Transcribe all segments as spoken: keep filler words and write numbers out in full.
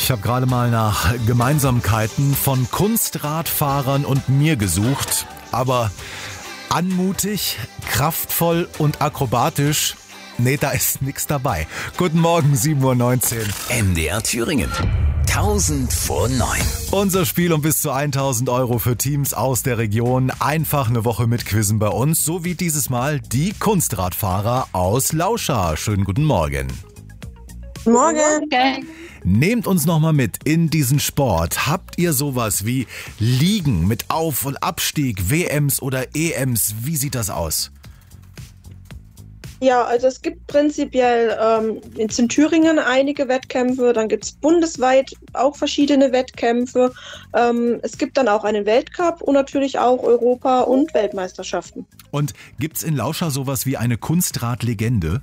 Ich habe gerade mal nach Gemeinsamkeiten von Kunstradfahrern und mir gesucht, aber anmutig, kraftvoll und akrobatisch, nee, da ist nichts dabei. Guten Morgen, sieben Uhr neunzehn. M D R Thüringen. tausend vor neun. Unser Spiel um bis zu tausend Euro für Teams aus der Region. Einfach eine Woche mit Quizzen bei uns, so wie dieses Mal die Kunstradfahrer aus Lauscha. Schönen guten Morgen. Morgen. Okay. Nehmt uns nochmal mit in diesen Sport. Habt ihr sowas wie Liegen mit Auf- und Abstieg, W Ms oder E Ms? Wie sieht das aus? Ja, also es gibt prinzipiell ähm, in Thüringen einige Wettkämpfe, dann gibt es bundesweit auch verschiedene Wettkämpfe. Ähm, es gibt dann auch einen Weltcup und natürlich auch Europa- und Weltmeisterschaften. Und gibt's in Lauscha sowas wie eine Kunstradlegende?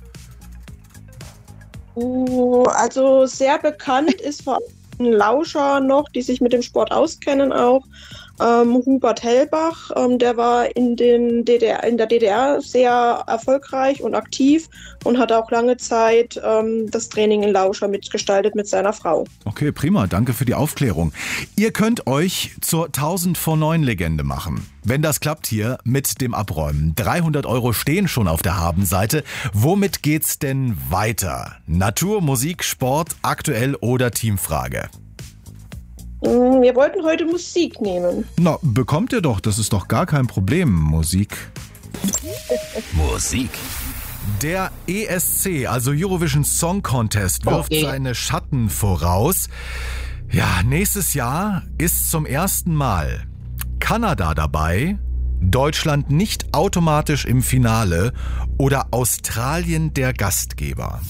Uh, also sehr bekannt ist vor allem Lauscher noch, die sich mit dem Sport auskennen auch. Ähm, Hubert Hellbach, ähm, der war in, den D D R, in der D D R sehr erfolgreich und aktiv und hat auch lange Zeit ähm, das Training in Lauscha mitgestaltet mit seiner Frau. Okay, prima, danke für die Aufklärung. Ihr könnt euch zur tausend vor neun Legende machen. Wenn das klappt hier mit dem Abräumen. dreihundert Euro stehen schon auf der Habenseite. Womit geht's denn weiter? Natur, Musik, Sport, aktuell oder Teamfrage? Wir wollten heute Musik nehmen. Na, bekommt ihr doch, das ist doch gar kein Problem, Musik. Musik. Der E S C, also Eurovision Song Contest, wirft Okay. seine Schatten voraus. Ja, nächstes Jahr ist zum ersten Mal Kanada dabei, Deutschland nicht automatisch im Finale oder Australien der Gastgeber.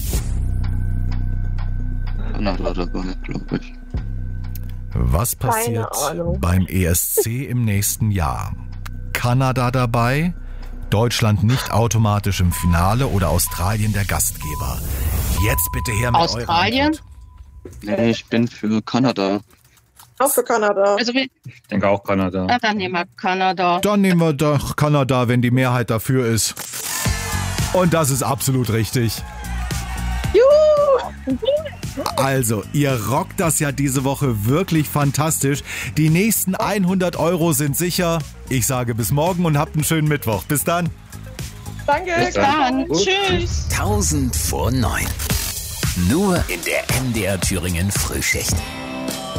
Kanada dabei, glaube ich. Was passiert Keine Ahnung. beim E S C im nächsten Jahr? Kanada dabei, Deutschland nicht automatisch im Finale oder Australien der Gastgeber? Jetzt bitte her mit eurer Australien? Antwort. Nee, ich bin für Kanada. Auch für Kanada. Also wir, Ich denke auch Kanada. na, dann nehmen wir Kanada. Dann nehmen wir doch Kanada, wenn die Mehrheit dafür ist. Und das ist absolut richtig. Juhu! Also, ihr rockt das ja diese Woche wirklich fantastisch. Die nächsten hundert Euro sind sicher. Ich sage bis morgen und habt einen schönen Mittwoch. Bis dann. Danke. Bis dann. Dann tschüss. tausend vor neun. Nur in der M D R Thüringen Frühschicht.